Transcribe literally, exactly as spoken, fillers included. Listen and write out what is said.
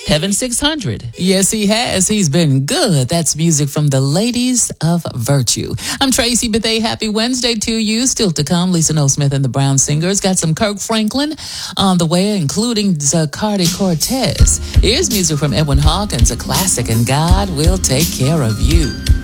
Heaven six hundred. Yes, he has. He's been good. That's music from the Ladies of Virtue. I'm Tracy Bethea. Happy Wednesday to you. Still to come, Lisa Noel Smith and the Brown Singers. Got some Kirk Franklin on the way, including Zacardi Cortez. Here's music from Edwin Hawkins, a classic, and God Will Take Care of You.